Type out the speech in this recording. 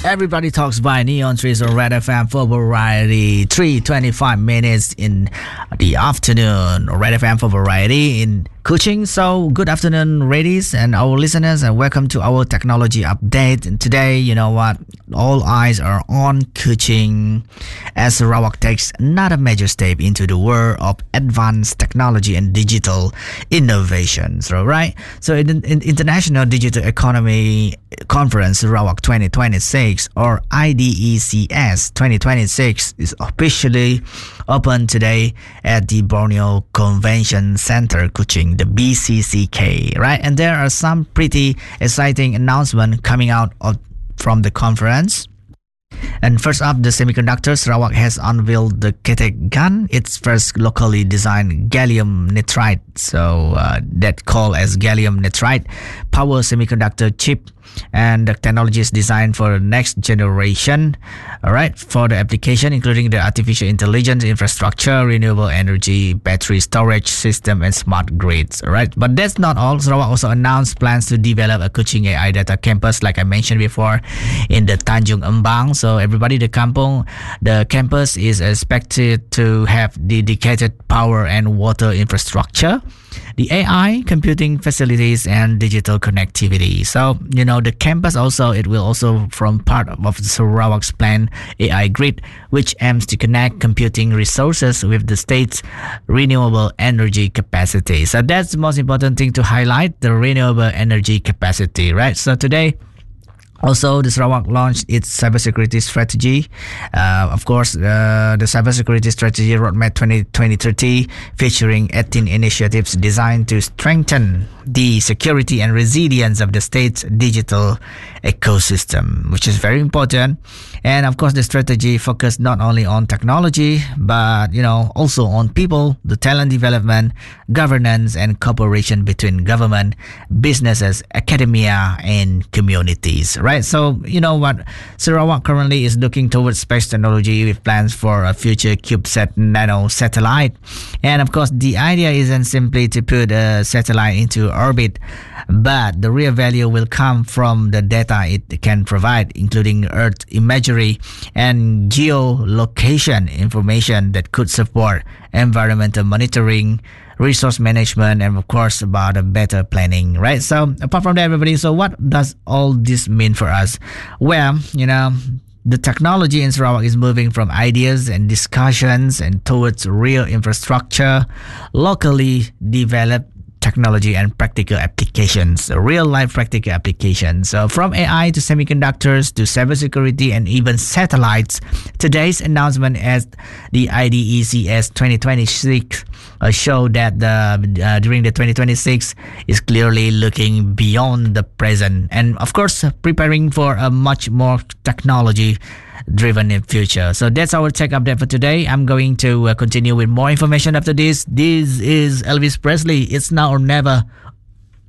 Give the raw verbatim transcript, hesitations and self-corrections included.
Everybody Talks by Neon Trees on Red F M for Variety. three twenty-five minutes in the afternoon. Red F M for Variety in Kuching. So, good afternoon, ladies and our listeners, and welcome to our technology update. And today, you know what? All eyes are on Kuching as Sarawak takes another major step into the world of advanced technology and digital innovations. So, right? So, in the International Digital Economy Conference Sarawak twenty twenty-six, or I D E C S twenty twenty-six, is officially open today at the Borneo Convention Center, Kuching, the B C C K, right? And there are some pretty exciting announcements coming out of, from the conference. And first up, the semiconductor. Sarawak has unveiled the Ketek gun, its first locally designed gallium nitride, so uh, that called as gallium nitride power semiconductor chip. And the technology is designed for the next generation, all right, for the application, including the artificial intelligence infrastructure, renewable energy, battery storage system, and smart grids, all right. But that's not all. Sarawak also announced plans to develop a Kuching A I data campus, like I mentioned before, in the Tanjung Embang. So everybody, the kampung, the campus is expected to have dedicated power and water infrastructure, the A I computing facilities, and digital connectivity. So, you know, the campus also, it will also form part of Sarawak's planned A I grid, which aims to connect computing resources with the state's renewable energy capacity. So that's the most important thing to highlight, the renewable energy capacity, right? So today, also, the Sarawak launched its cybersecurity strategy. Uh, of course, uh, the cybersecurity strategy roadmap twenty thirty, featuring eighteen initiatives designed to strengthen the security and resilience of the state's digital ecosystem, which is very important. And of course, the strategy focused not only on technology, but, you know, also on people, the talent development, governance, and cooperation between government, businesses, academia, and communities, right? So, you know what? Sarawak currently is looking towards space technology with plans for a future CubeSat nano satellite. And of course, the idea isn't simply to put a satellite into orbit, but the real value will come from the data it can provide, including Earth imagery and geolocation information that could support environmental monitoring, resource management, and of course about a better planning, right? So apart from that, everybody, so what does all this mean for us? Well, you know, the technology in Sarawak is moving from ideas and discussions and towards real infrastructure, locally developed technology and practical applications, real-life practical applications. So from A I to semiconductors to cybersecurity and even satellites, today's announcement at the I D E C S twenty twenty-six uh, show that the, uh, during the twenty twenty-six is clearly looking beyond the present and, of course, preparing for a much more technology driven in future. So that's our tech update for today. I'm going to uh, continue with more information after this. This is Elvis Presley. It's now or never